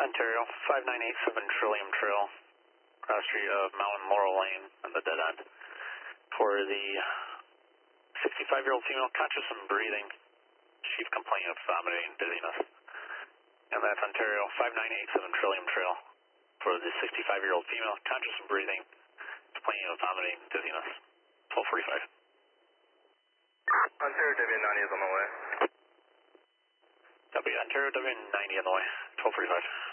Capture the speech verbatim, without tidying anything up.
Ontario, five nine eight seven Trillium Trail, cross street of Mountain Laurel Lane and the dead end. For the sixty-five-year-old female, conscious and breathing, chief complaint of vomiting and dizziness. And that's Ontario, five nine eight seven Trillium Trail. For the sixty-five-year-old female, conscious and breathing, complaining of vomiting and dizziness. twelve forty-five. Ontario W ninety is on the way. W, Ontario W ninety on the way, twelve forty-five.